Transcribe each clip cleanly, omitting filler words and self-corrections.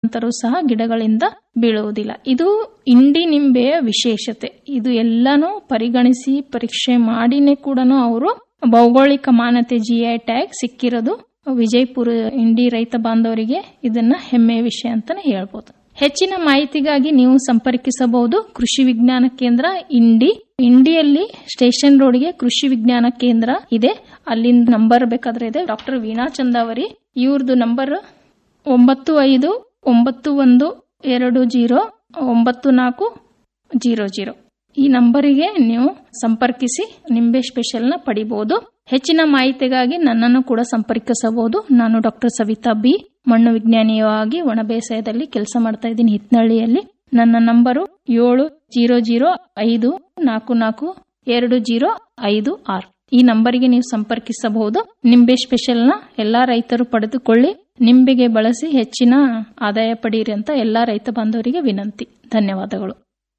ನಂತರ ಸಹ ಗಿಡಗಳಿಂದ ಬೀಳುವುದಿಲ್ಲ. ಇದು ಇಂಡಿ ನಿಂಬೆಯ ವಿಶೇಷತೆ. ಇದು ಎಲ್ಲಾನು ಪರಿಗಣಿಸಿ ಪರೀಕ್ಷೆ ಮಾಡಿನೇ ಕೂಡ ಅವರು ಭೌಗೋಳಿಕ ಮಾನ್ಯತೆ GI ಟ್ಯಾಗ್ ಸಿಕ್ಕಿರೋದು ವಿಜಯಪುರ ಇಂಡಿ ರೈತ ಬಾಂಧವರಿಗೆ ಇದನ್ನ ಹೆಮ್ಮೆಯ ವಿಷಯ ಅಂತಾನೆ ಹೇಳ್ಬೋದು. ಹೆಚ್ಚಿನ ಮಾಹಿತಿಗಾಗಿ ನೀವು ಸಂಪರ್ಕಿಸಬಹುದು ಕೃಷಿ ವಿಜ್ಞಾನ ಕೇಂದ್ರ ಇಂಡಿಯಲ್ಲಿ ಸ್ಟೇಷನ್ ರೋಡ್ಗೆ ಕೃಷಿ ವಿಜ್ಞಾನ ಕೇಂದ್ರ ಇದೆ. ಅಲ್ಲಿಂದ ನಂಬರ್ ಬೇಕಾದ್ರೆ ಇದೆ. ಡಾಕ್ಟರ್ ವೀಣಾ ಚಂದಾವರಿ ಇವ್ರದ್ದು ನಂಬರ್ 9520209400. ಈ ನಂಬರಿಗೆ ನೀವು ಸಂಪರ್ಕಿಸಿ ನಿಂಬೆ ಸ್ಪೆಷಲ್ ನ ಪಡಿಬಹುದು. ಹೆಚ್ಚಿನ ಮಾಹಿತಿಗಾಗಿ ನನ್ನನ್ನು ಕೂಡ ಸಂಪರ್ಕಿಸಬಹುದು. ನಾನು ಡಾಕ್ಟರ್ ಸವಿತಾ ಬಿ, ಮಣ್ಣು ವಿಜ್ಞಾನಿಯಾಗಿ ಒಣ ಬೇಸಾಯದಲ್ಲಿ ಕೆಲಸ ಮಾಡ್ತಾ ಇದ್ದೀನಿ ಹಿತ್ನಳ್ಳಿಯಲ್ಲಿ. ನನ್ನ ನಂಬರು 7005442056. ಈ ನಂಬರಿಗೆ ನೀವು ಸಂಪರ್ಕಿಸಬಹುದು. ನಿಂಬೆ ಸ್ಪೆಷಲ್ ನ ಎಲ್ಲಾ ರೈತರು ಪಡೆದುಕೊಳ್ಳಿ, ನಿಂಬೆಗೆ ಬಳಸಿ ಹೆಚ್ಚಿನ ಆದಾಯ ಪಡೆಯಿರಿ ಅಂತ ಎಲ್ಲಾ ರೈತ ಬಾಂಧವರಿಗೆ ವಿನಂತಿ. ಧನ್ಯವಾದಗಳು.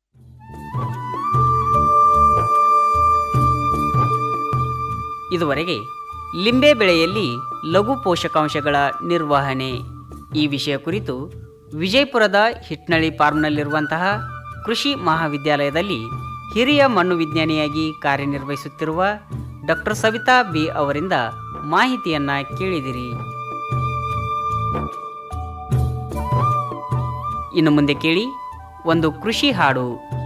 ಇದುವರೆಗೆ ಲಿಂಬೆ ಬೆಳೆಯಲ್ಲಿ ಲಘು ಪೋಷಕಾಂಶಗಳ ನಿರ್ವಹಣೆ ಈ ವಿಷಯ ಕುರಿತು ವಿಜಯಪುರದ ಹಿಟ್ನಳ್ಳಿ ಫಾರ್ಮ್ನಲ್ಲಿರುವಂತಹ ಕೃಷಿ ಮಹಾವಿದ್ಯಾಲಯದಲ್ಲಿ ಹಿರಿಯ ಮಣ್ಣು ವಿಜ್ಞಾನಿಯಾಗಿ ಕಾರ್ಯನಿರ್ವಹಿಸುತ್ತಿರುವ ಡಾಕ್ಟರ್ ಸವಿತಾ ಬಿ ಅವರಿಂದ ಮಾಹಿತಿಯನ್ನ ಕೇಳಿದಿರಿ. ಇನ್ನು ಮುಂದೆ ಕೇಳಿ ಒಂದು ಕೃಷಿ ಹಾಡು.